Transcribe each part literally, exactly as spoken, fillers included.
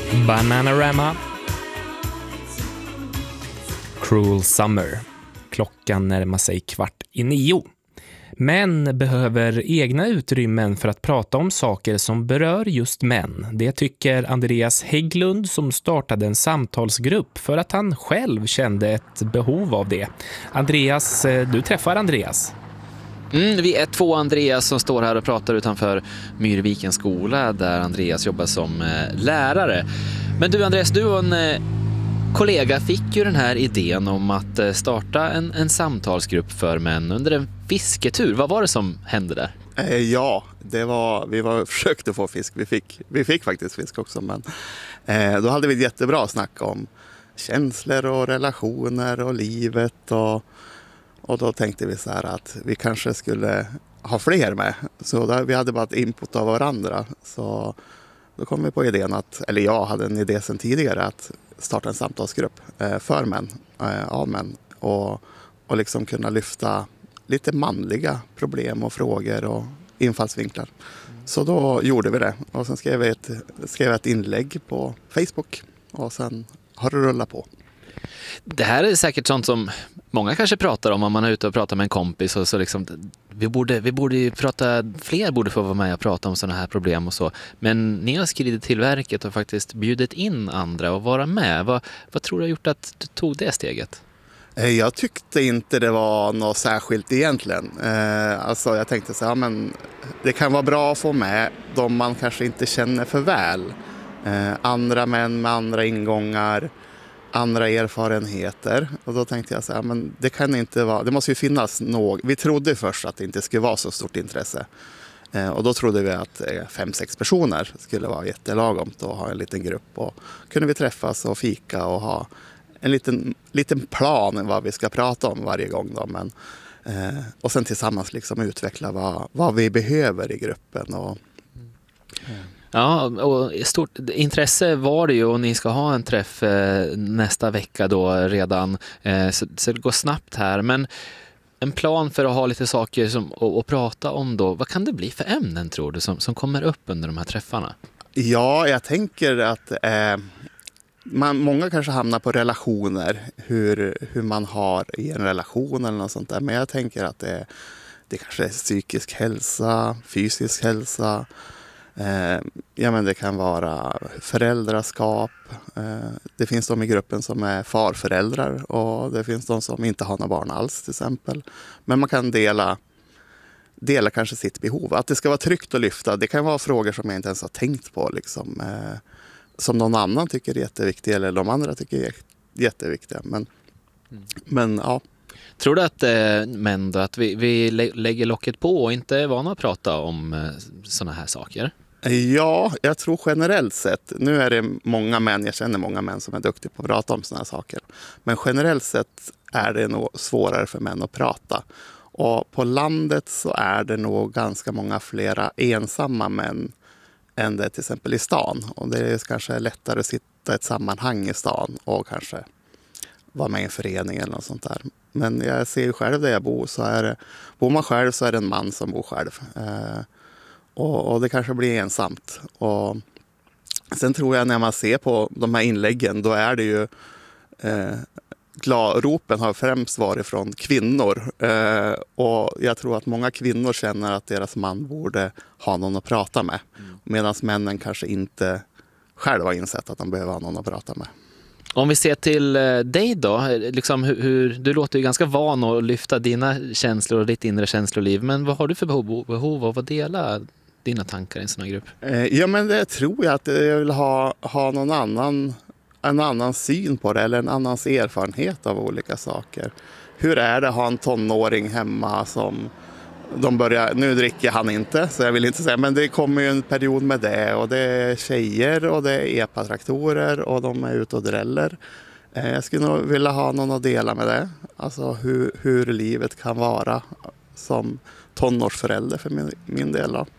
Bananarama. Cruel Summer. Klockan närmar sig kvart i nio. Män behöver egna utrymmen för att prata om saker som berör just män. Det tycker Andreas Hägglund som startade en samtalsgrupp för att han själv kände ett behov av det. Andreas, du träffar Andreas. Mm, vi är två Andreas som står här och pratar utanför Myrvikens skola där Andreas jobbar som eh, lärare. Men du Andreas, du och en eh, kollega fick ju den här idén om att eh, starta en, en samtalsgrupp för män under en fisketur. Vad var det som hände där? Eh, ja, det var, vi var, försökte få fisk. Vi fick, vi fick faktiskt fisk också. Men eh, då hade vi ett jättebra snack om känslor och relationer och livet och Och då tänkte vi så här att vi kanske skulle ha fler med. Så där, vi hade bara ett input av varandra. Så då kom vi på idén att, eller jag hade en idé sedan tidigare att starta en samtalsgrupp för män, av män. Och, och liksom kunna lyfta lite manliga problem och frågor och infallsvinklar. Så då gjorde vi det. Och sen skrev jag ett, skrev jag ett inlägg på Facebook. Och sen har det rullat på. Det här är säkert sånt som många kanske pratar om om man är ute och pratar med en kompis och så liksom, vi borde, vi borde ju prata, fler borde få vara med och prata om sådana här problem och så. Men ni har skrivit till verket och faktiskt bjudit in andra att vara med. Vad, vad tror du har gjort att du tog det steget? Jag tyckte inte det var något särskilt egentligen. Eh, alltså jag tänkte så här, men det kan vara bra att få med de man kanske inte känner för väl. Eh, andra män med andra ingångar, andra erfarenheter. Och då tänkte jag så här, men det kan inte vara, det måste ju finnas något. Vi trodde först att det inte skulle vara så stort intresse. Eh, och då trodde vi att eh, fem, sex personer skulle vara jättelagomt och ha en liten grupp. Och kunde vi träffas och fika och ha en liten, liten plan vad vi ska prata om varje gång. Då. Men, eh, och sen tillsammans liksom utveckla vad, vad vi behöver i gruppen. Och, eh. Ja, och stort intresse var det ju och ni ska ha en träff eh, nästa vecka då redan. Eh, så, så det går snabbt här. Men en plan för att ha lite saker som, att, att prata om då. Vad kan det bli för ämnen tror du som, som kommer upp under de här träffarna? Ja, jag tänker att eh, man, många kanske hamnar på relationer. Hur, hur man har i en relation eller något sånt där. Men jag tänker att det, det kanske är psykisk hälsa, fysisk hälsa. Eh, ja, men det kan vara föräldraskap. Eh, det finns de i gruppen som är farföräldrar och det finns de som inte har några barn alls till exempel. Men man kan dela, dela kanske sitt behov. Att det ska vara tryggt att lyfta. Det kan vara frågor som jag inte ens har tänkt på. Liksom, eh, som någon annan tycker är jätteviktiga eller de andra tycker är jätteviktiga. Men, mm. men ja. Tror du att, eh, män då, att vi, vi lägger locket på och inte är vana att prata om eh, såna här saker? Ja, jag tror generellt sett. Nu är det många män, jag känner många män som är duktiga på att prata om såna här saker. Men generellt sett är det nog svårare för män att prata. Och på landet så är det nog ganska många flera ensamma män än det till exempel i stan. Och det är kanske lättare att sitta i ett sammanhang i stan och kanske vara med i en förening eller något sånt där. Men jag ser ju själv där jag bor så är det, bor man själv så är det en man som bor själv. Eh, och, och det kanske blir ensamt. Och sen tror jag när man ser på de här inläggen då är det ju eh, gla, ropen har främst varit från kvinnor. Eh, och jag tror att många kvinnor känner att deras man borde ha någon att prata med. Mm. Medan männen kanske inte själva har insett att de behöver ha någon att prata med. Om vi ser till dig då, liksom hur, hur, du låter ju ganska van att lyfta dina känslor och ditt inre känsloliv. Men vad har du för behov, behov av att dela dina tankar i en sån här grupp? Ja, men det tror jag att jag vill ha, ha någon annan, en annan syn på det eller en annans erfarenhet av olika saker. Hur är det att ha en tonåring hemma som de börjar, nu dricker han inte så jag vill inte säga, men det kommer ju en period med det och det är tjejer och det är epatraktorer och de är ute och dräller. Jag skulle nog vilja ha någon att dela med det, alltså hur, hur livet kan vara som tonårsförälder för min, min del då.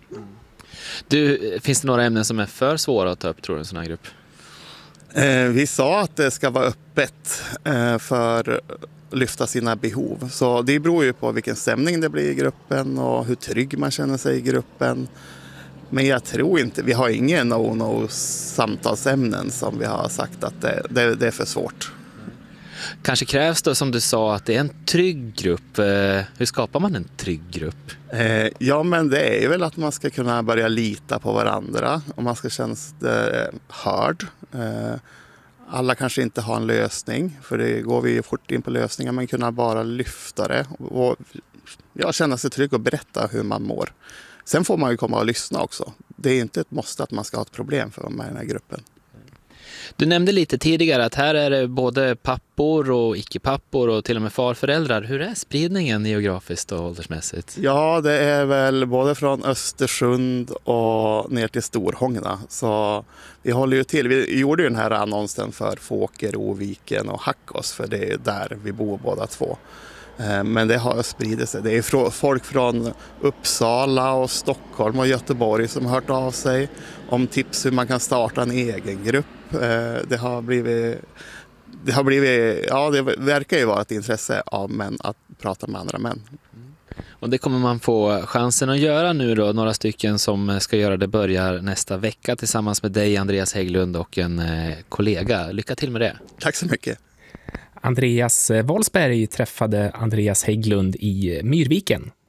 Du, finns det några ämnen som är för svåra att ta upp tror du i en sån här grupp? Eh, vi sa att det ska vara öppet eh, för lyfta sina behov. Så det beror ju på vilken stämning det blir i gruppen och hur trygg man känner sig i gruppen. Men jag tror inte, vi har ingen no-no samtalsämnen som vi har sagt att det, det, det är för svårt. Kanske krävs det, som du sa, att det är en trygg grupp. Hur skapar man en trygg grupp? Eh, ja, men det är ju väl att man ska kunna börja lita på varandra och man ska känna sig hörd. Eh, alla kanske inte har en lösning, för det går vi fort in på lösningar, men kunna bara lyfta det och ja, känna sig trygg och berätta hur man mår. Sen får man ju komma och lyssna också. Det är inte ett måste att man ska ha ett problem för att vara med i den här gruppen. Du nämnde lite tidigare att här är det både pappor och icke-pappor och till och med farföräldrar. Hur är spridningen geografiskt och åldersmässigt? Ja, det är väl både från Östersund och ner till Storhångna. Så vi håller ju till. Vi gjorde ju den här annonsen för Fåker, Oviken och Hackås, för det är där vi bor båda två. Men det har spridit sig. Det är folk från Uppsala och Stockholm och Göteborg som har hört av sig om tips hur man kan starta en egen grupp. Det har blivit, det har blivit, ja, det verkar ju vara ett intresse av män att prata med andra män. Och det kommer man få chansen att göra nu då. Några stycken som ska göra det börjar nästa vecka tillsammans med dig, Andreas Hägglund, och en kollega. Lycka till med det. Tack så mycket. Andreas Wahlsberg träffade Andreas Hägglund i Myrviken.